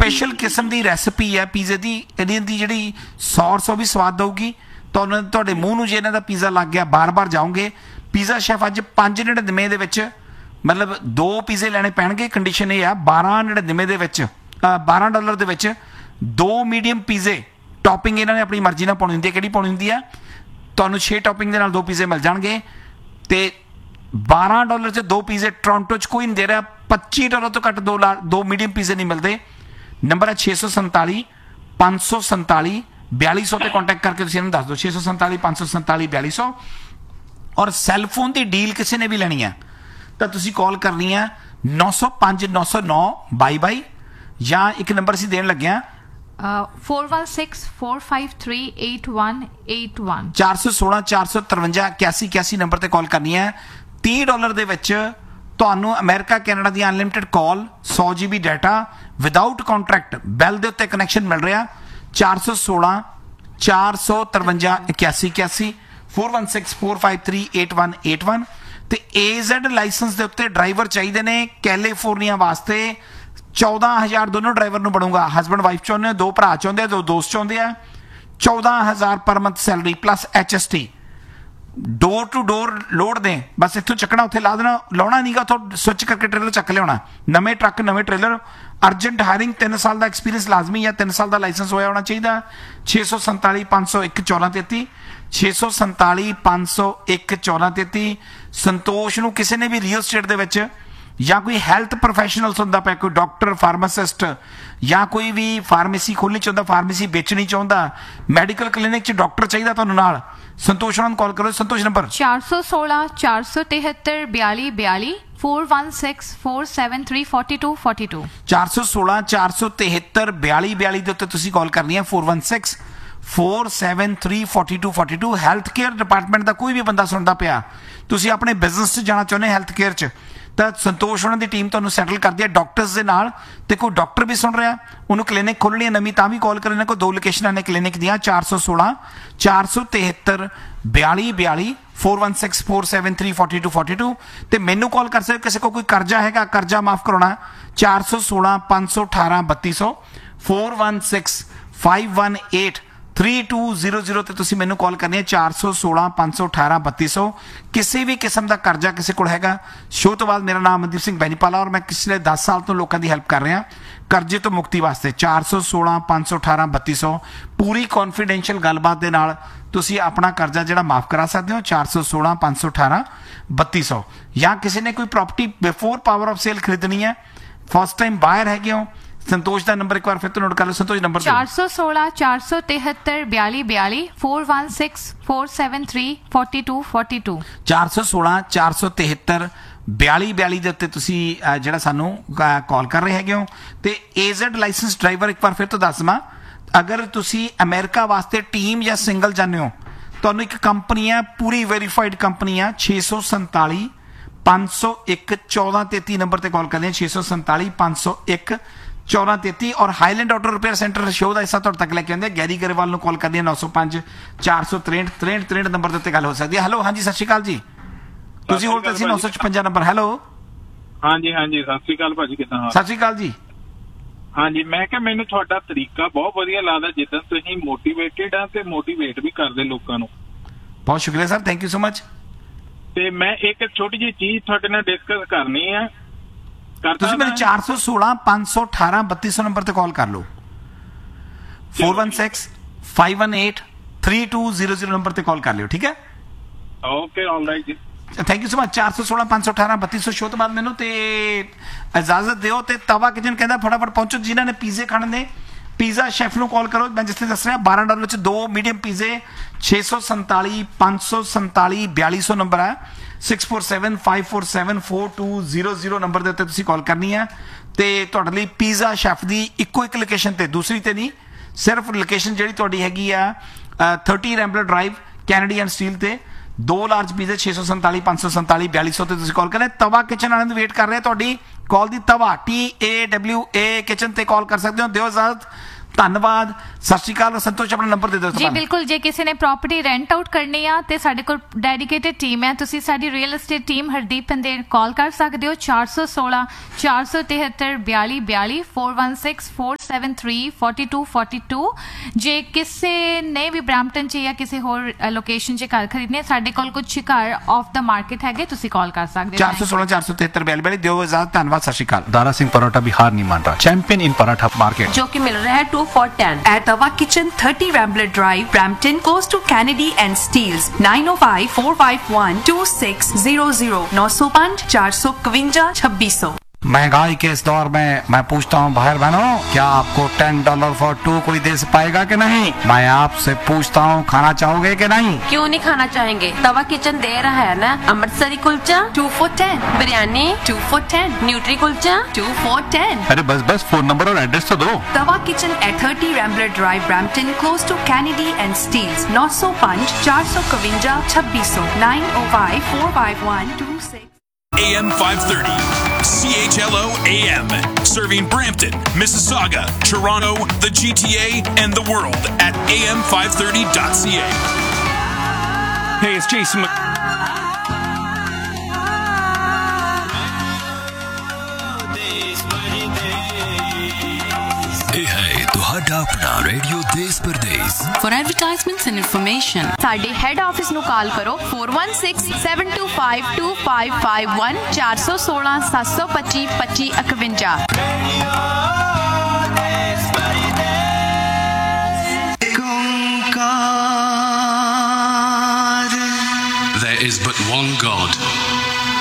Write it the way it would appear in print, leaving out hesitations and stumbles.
Special किस्म की recipe है पीजे की, इहदी जिहड़ी सॉस वो भी स्वाद दऊगी ਤੁਹਾਨੂੰ। ਤੁਹਾਡੇ ਮੂੰਹ ਨੂੰ ਜੇ ਇਹਨਾਂ ਦਾ ਪੀਜ਼ਾ ਲੱਗ ਗਿਆ ਬਾਰ-ਬਾਰ ਜਾਓਗੇ। ਪੀਜ਼ਾ ਸ਼ੈਫ ਅੱਜ 5.99 ਦੇ ਵਿੱਚ ਮਤਲਬ 2 ਪੀਜ਼ੇ ਲੈਣੇ ਪੈਣਗੇ। ਕੰਡੀਸ਼ਨ ਇਹ ਆ $12.99 ਦੇ ਵਿੱਚ $12 ਦੇ ਵਿੱਚ 2 ਮੀਡੀਅਮ ਪੀਜ਼ੇ। ਟੌਪਿੰਗ ਇਹਨਾਂ ਨੇ ਆਪਣੀ ਮਰਜ਼ੀ ਨਾਲ ਪਾਉਣੀ ਹੁੰਦੀ ਹੈ। ਕਿਹੜੀ ਪਾਉਣੀ ਹੁੰਦੀ ਆ? ਤੁਹਾਨੂੰ 6 ਟੌਪਿੰਗ ਦੇ ਨਾਲ 2 ਪੀਜ਼ੇ ਮਿਲ ਜਾਣਗੇ ਤੇ $12 'ਚ 2 ਪੀਜ਼ੇ। ਟੋਰਾਂਟੋ 'ਚ ਕੋਈ ਨਹੀਂ ਦੇ ਰਿਹਾ। $25 ਤੋਂ ਘੱਟ 2 ਮੀਡੀਅਮ ਪੀਜ਼ੇ ਨਹੀਂ ਮਿਲਦੇ। ਨੰਬਰ ਹੈ 647 547 4200 ਤੇ ਕੰਟੈਕਟ ਕਰਕੇ ਤੁਸੀਂ ਇਹਨੂੰ ਦੱਸ ਦਿਓ 647 547 4200। ਔਰ ਸੈੱਲਫੋਨ ਦੀ ਡੀਲ ਕਿਸੇ ਨੇ ਵੀ ਲੈਣੀ ਹੈ ਤਾਂ ਤੁਸੀਂ ਕਾਲ ਕਰਨੀ ਹੈ 905 909 22 ਜਾਂ ਇੱਕ ਨੰਬਰ ਅਸੀਂ ਦੇਣ ਲੱਗੇ ਹਾਂ 416-453-8181 416 453 8181 ਨੰਬਰ ਤੇ ਕਾਲ ਕਰਨੀ ਹੈ। $30 ਦੇ ਵਿੱਚ ਤੁਹਾਨੂੰ ਅਮਰੀਕਾ ਕੈਨੇਡਾ ਦੀ ਅਨਲਿਮਿਟਿਡ ਕਾਲ 100 GB ਡਾਟਾ ਵਿਦਆਊਟ ਕੰਟਰੈਕਟ ਬੈਲ ਦੇ ਉੱਤੇ ਕਨੈਕਸ਼ਨ ਮਿਲ ਰਿਹਾ। 416 453 8181 416 453 8181 ਤੇ AZ ਲਾਇਸੈਂਸ ਦੇ ਉੱਤੇ ਡਰਾਈਵਰ ਚਾਹੀਦੇ ਨੇ ਕੈਲੀਫੋਰਨੀਆ ਵਾਸਤੇ। 14,000 ਦੋਨੋਂ ਡਰਾਈਵਰ ਨੂੰ ਬਣੂਗਾ। ਹਸਬੈਂਡ ਵਾਈਫ ਚਾਹੁੰਦੇ, 2 ਭਰਾ ਚਾਹੁੰਦੇ, 2 ਦੋਸਤ ਚਾਹੁੰਦੇ ਆ। 14,000 per month salary plus HST। Door to door load ਦੇ ਬਸ ਇੱਥੋਂ ਚੱਕਣਾ ਉੱਥੇ ਲਾ ਦੇਣਾ। ਲਾਉਣਾ ਨਹੀਂਗਾ ਉੱਥੋਂ ਸਵਿਚ ਕਰਕੇ ਟ੍ਰੇਲਰ ਚੱਕ ਲਿਆਉਣਾ। ਨਵੇਂ ਟਰੱਕ ਨਵੇਂ ਟ੍ਰੇਲਰ। ਅਰਜੈਂਟ ਹਾਇਰਿੰਗ 3 ਸਾਲ ਦਾ ਐਕਸਪੀਰੀਅੰਸ ਲਾਜ਼ਮੀ ਹੈ। 3 ਸਾਲ ਦਾ ਲਾਇਸੈਂਸ ਹੋਇਆ ਹੋਣਾ ਚਾਹੀਦਾ। 647 501 1433 647 501 1433। ਸੰਤੋਸ਼ ਨੂੰ ਕਿਸੇ ਨੇ ਵੀ ਰੀਅਲ ਸਟੇਟ ਦੇ ਵਿੱਚ ਜਾਂ ਕੋਈ ਹੈਲਥ ਪ੍ਰੋਫੈਸ਼ਨਲਸ ਹੁੰਦਾ ਪਿਆ, ਕੋਈ ਡਾਕਟਰ ਫਾਰਮਾਸਿਸਟ ਜਾਂ ਕੋਈ ਵੀ ਫਾਰਮੇਸੀ ਖੋਲ੍ਹਣੀ ਚਾਹੁੰਦਾ, ਫਾਰਮੇਸੀ ਵੇਚਣੀ ਚਾਹੁੰਦਾ, ਮੈਡੀਕਲ ਕਲੀਨਿਕ 'ਚ ਡਾਕਟਰ ਚਾਹੀਦਾ ਤੁਹਾਨੂੰ ਨਾਲ, ਸੰਤੋਸ਼ ਉਹਨਾਂ ਨੂੰ ਕਾਲ ਕਰੋ। ਸੰਤੋਸ਼ ਨੰਬਰ 416 473 42 416 473 4242 416 473 42 ਦੇ ਉੱਤੇ ਤੁਸੀਂ ਕਾਲ ਕਰਨੀ ਹੈ। 416 473 4242। ਹੈਲਥ ਕੇਅਰ ਡਿਪਾਰਟਮੈਂਟ ਦਾ ਕੋਈ ਵੀ ਬੰਦਾ ਸੁਣਦਾ ਪਿਆ, ਤੁਸੀਂ ਆਪਣੇ ਬਿਜ਼ਨਸ 'ਚ ਜਾਣਾ ਚਾਹੁੰਦੇ ਹੈਲਥ ਕੇਅਰ 'ਚ, ਤਾਂ ਸੰਤੋਸ਼ ਉਹਨਾਂ ਦੀ ਟੀਮ ਤੁਹਾਨੂੰ ਸੈਟਲ ਕਰਦੀ ਹੈ ਡਾਕਟਰਸ ਦੇ ਨਾਲ। ਤੇ ਕੋਈ ਡਾਕਟਰ ਵੀ ਸੁਣ ਰਿਹਾ ਉਹਨੂੰ ਕਲੀਨਿਕ ਖੋਲ੍ਹਣੀ ਹੈ ਨਵੀਂ ਤਾਂ ਵੀ ਕਾਲ ਕਰਨਾ। ਕੋਈ 2 ਲੋਕੇਸ਼ਨਾਂ ਨੇ ਕਲੀਨਿਕ ਦੀਆਂ 416 473 42 416 473 4242 ਤੇ ਮੈਨੂੰ ਕਾਲ ਕਰ ਸਕਦੇ। ਕਿਸੇ ਕੋ ਕੋਈ ਕਰਜ਼ਾ ਹੈਗਾ, ਕਰਜ਼ਾ ਮਾਫ ਕਰਾਉਣਾ 416 518 3200 416 518 3200 ਤੇ ਤੁਸੀਂ ਮੈਨੂੰ ਕਾਲ ਕਰਨੀ ਹੈ 416 518 3200। ਕਿਸੇ ਵੀ ਕਿਸਮ ਦਾ ਕਰਜ਼ਾ ਕਿਸੇ ਕੋਲ ਹੈਗਾ। ਸ਼ੋਅ ਤੋਂ ਬਾਅਦ ਮੇਰਾ ਨਾਮ ਮਨਦੀਪ ਸਿੰਘ ਬੈਨੀਪਾਲਾ ਔਰ ਮੈਂ ਪਿਛਲੇ 10 ਸਾਲ ਤੋਂ ਲੋਕਾਂ ਦੀ ਹੈਲਪ ਕਰ ਰਿਹਾ ਕਰਜ਼ੇ ਤੋਂ ਮੁਕਤੀ ਵਾਸਤੇ। 416 518 3200 ਪੂਰੀ ਕੌਨਫੀਡੈਂਸ਼ੀਅਲ ਗੱਲਬਾਤ ਦੇ ਨਾਲ ਤੁਸੀਂ ਆਪਣਾ ਕਰਜ਼ਾ ਜਿਹੜਾ ਮਾਫ ਕਰਾ ਸਕਦੇ ਹੋ। 416 518 3200। ਜਾਂ ਕਿਸੇ ਨੇ ਕੋਈ property before power of sale ਖਰੀਦਣੀ ਹੈ, ਫਸਟ ਟਾਈਮ ਬਾਇਰ ਹੈਗੇ ਹੋ, ਸੰਤੋਸ਼ ਦਾ ਨੰਬਰ ਇੱਕ ਵਾਰ ਫਿਰ ਤੋਂ ਨੋਟ ਕਰ ਲਓ। ਸੰਤੋਸ਼ ਨੰਬਰ 416 473 42 416 473 4242 416 473 42 ਦੇ ਉੱਤੇ ਤੁਸੀਂ ਜਿਹੜਾ ਸਾਨੂੰ ਕਾਲ ਕਰ ਰਹੇ ਹੈਗੇ ਹੋ। ਤੇ AZ ਲਾਇਸੈਂਸ ਡਰਾਈਵਰ ਇੱਕ ਵਾਰ ਫਿਰ ਤੋਂ ਦੱਸਵਾਂ, ਅਗਰ ਤੁਸੀਂ ਅਮਰੀਕਾ ਵਾਸਤੇ ਟੀਮ ਜਾਂ ਸਿੰਗਲ ਜਾਂਦੇ ਹੋ, ਤੁਹਾਨੂੰ ਇੱਕ ਕੰਪਨੀ ਹੈ ਪੂਰੀ ਵੈਰੀਫਾਈਡ ਕੰਪਨੀ ਆ 647 501 1433 ਨੰਬਰ ਤੇ ਕਾਲ ਕਰਦੇ ਆ 647 501 1433। ਔਰ Highland auto repair centre show ਦਾ ਹਿੱਸਾ ਤੁਹਾਡੇ ਤੱਕ ਲੈ ਕੇ ਆਉਂਦੇ ਗੈਰੀ ਗਰੇਵਾਲ ਨੂੰ ਕਾਲ ਕਰਦੀ ਹੈ 905 463 63 ਨੰਬਰ ਦੇ ਉੱਤੇ ਗੱਲ ਹੋ ਸਕਦੀ ਹੈ। ਹੈਲੋ ਹਾਂਜੀ ਸਤਿ ਸ਼੍ਰੀ ਅਕਾਲ ਜੀ। ਤੁਸੀਂ ਹੋਰ ਤਾਂ ਸੀ 956 ਨੰਬਰ। ਹੈਲੋ ਹਾਂਜੀ ਹਾਂਜੀ ਸਤਿ ਸ਼੍ਰੀ ਅਕਾਲ ਭਾਜੀ, ਕਿੱਦਾਂ ਹਾਲ? ਸਤਿ ਸ਼੍ਰੀ ਅਕਾਲ ਜੀ। ਹਾਂਜੀ ਮੈਂ ਕਿਹਾ ਮੈਨੂੰ ਤੁਹਾਡਾ ਤਰੀਕਾ ਬਹੁਤ ਵਧੀਆ ਲੱਗਦਾ, ਜਿੱਦਾਂ ਤੁਸੀਂ ਮੋਟੀਵੇਟਿਡ ਆ ਤੇ ਮੋਟੀਵੇਟ ਵੀ ਕਰਦੇ ਲੋਕਾਂ ਨੂੰ। ਬਹੁਤ ਸ਼ੁਕਰੀਆ sir, thank you so much. ਤੇ ਮੈਂ ਇੱਕ ਛੋਟੀ ਜਿਹੀ ਚੀਜ਼ ਤੁਹਾਡੇ ਨਾਲ ਡਿਸਕਸ ਕਰਨੀ ਆ। ਤੁਸੀਂ ਮੇਰੇ 416 518 3200 ਨੰਬਰ ਤੇ ਕਾਲ ਕਰ ਲਓ। 416 518 3200 ਨੰਬਰ ਤੇ ਕਾਲ ਕਰ ਲਿਓ, ਠੀਕ ਹੈ? ਓਕੇ ਆਲਰਾਈਟ ਜੀ, thank you so much. 416 518 3200। Show ਤੋਂ ਬਾਅਦ ਮੈਨੂੰ ਤੇ ਇਜਾਜ਼ਤ ਦਿਓ ਤੇ ਤਵਾ ਕਿਚਨ ਕਹਿੰਦਾ ਫਟਾਫਟ ਪਹੁੰਚੋ ਜਿਨ੍ਹਾਂ ਨੇ ਪੀਜ਼ੇ ਖਾਣੇ ਨੇ। ਪੀਜ਼ਾ ਸ਼ੈਫ ਨੂੰ ਕਾਲ ਕਰੋ। ਮੈਂ ਜਿਸ ਤਰ੍ਹਾਂ ਦੱਸ ਰਿਹਾ $12 ਚ 2 ਮੀਡੀਅਮ ਪੀਜ਼ੇ। 647 547 4200 ਨੰਬਰ ਹੈ। 647 547 4200 ਨੰਬਰ ਦੇ ਉੱਤੇ ਤੁਸੀਂ ਕਾਲ ਕਰਨੀ ਹੈ ਤੇ ਤੁਹਾਡੇ ਲਈ ਪੀਜ਼ਾ ਸ਼ੈਫ ਦੀ ਇੱਕੋ ਇੱਕ ਲੋਕੇਸ਼ਨ ਤੇ, ਦੂਸਰੀ ਤੇ ਨਹੀਂ, ਸਿਰਫ ਲੋਕੇਸ਼ਨ ਜਿਹੜੀ ਤੁਹਾਡੀ ਹੈਗੀ ਆ 30 ਰੈਂਬਲਰ ਡਰਾਈਵ ਕੈਨੇਡੀਅਨ ਸਟੀਲ ਤੇ 2 ਲਾਰਜ ਪੀਜ਼ੇ 647 547 4200 ਤੇ ਤੁਸੀਂ ਕਾਲ ਕਰਨਾ। ਤਵਾ ਕਿਚਨ ਵਾਲਿਆਂ ਨੂੰ ਵੇਟ ਕਰ ਰਿਹਾ ਤੁਹਾਡੀ ਕਾਲ ਦੀ। ਤਵਾ TAWA ਕਿਚਨ ਤੇ ਕਾਲ ਕਰ ਸਕਦੇ ਹੋ। ਦਿਓ ਇਜਾਜ਼ਤ, ਧੰਨਵਾਦ, ਸਤਿ ਸ਼੍ਰੀ ਅਕਾਲ। ਸੰਤੋਸ਼ ਆਪਣਾ ਨੰਬਰ ਦੇ ਦਿਓ ਜੀ। ਬਿਲਕੁਲ, ਜੇ ਕਿਸੇ ਨੇ ਪ੍ਰਾਪਰਟੀ ਰੈਂਟ ਆਊਟ ਕਰਨੀ ਆ ਤੇ ਸਾਡੇ ਕੋਲ ਡੈਡੀਕੇਟਿਡ ਟੀਮ ਹੈ। ਤੁਸੀਂ ਸਾਡੀ real estate team Hardeep Pander ਕਾਲ ਕਰ ਸਕਦੇ ਹੋ 416 473 42 416 4 9473424242 ਜੇ ਕਿਸੇ ਨੇ ਵੀ ਬ੍ਰੈਂਪਟਨ 'ਚ ਜਾਂ ਕਿਸੇ ਹੋਰ ਲੋਕੇਸ਼ਨ 'ਚ ਘਰ ਖਰੀਦਨੇ ਸਾਡੇ ਕੋਲ ਕੁਝ ਘਰ ਆਫ ਦਾ ਮਾਰਕੀਟ ਹੈਗੇ ਤੁਸੀਂ ਕਾਲ ਕਰ ਸਕਦੇ ਹੋ 416 473 42 ਦਿਓ ਇਜਾਜ਼ਤ ਧੰਨਵਾਦ ਸਤਿ ਸ਼੍ਰੀ ਅਕਾਲ दारा सिंह पराठा भी हार नहीं मान रहा चैंपियन इन पराठा मार्केट जो कि मिल रहा है 2 for 10 at Tava Kitchen 30 Rambler Drive Brampton close to Kennedy and Steeles 9054512600 905 451 2600 महंगाई के इस दौर में मैं पूछता हूँ भाई बहनों क्या आपको $10 फॉर 2 कोई दे पाएगा कि नहीं? मैं आपसे पूछता हूँ खाना चाहोगे कि नहीं? क्यों नहीं खाना चाहेंगे? तवा किचन दे रहा है ना Amritsari kulcha 2 for 10 biryani 2 for 10 nutri kulcha 2 for 10 अरे बस फोन नंबर और एड्रेस तो दो Tava Kitchen at 30 Rambler Drive Brampton close to Kennedy and Steeles 905 451 2600 905 451 26 AM 530, CHLO AM, serving Brampton, Mississauga, Toronto, the GTA, and the world at am530.ca. Hey, it's Jason अपना radio देश परदेश For advertisements and information ਸਾਡੇ head office ਨੂੰ ਕਾਲ ਕਰੋ 4167252551 416 725 2551